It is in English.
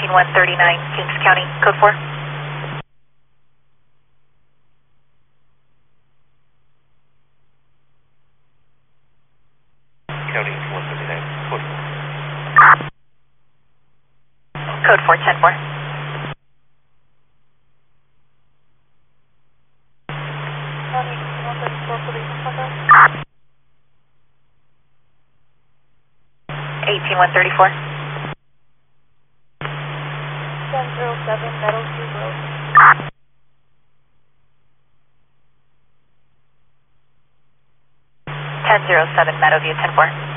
18139, Kings County, code 4. County 139, code 4. Code 4, 10-4. County 134, police contact. 18134. 1007, Meadowview Road. 1007, Meadowview, 10-4.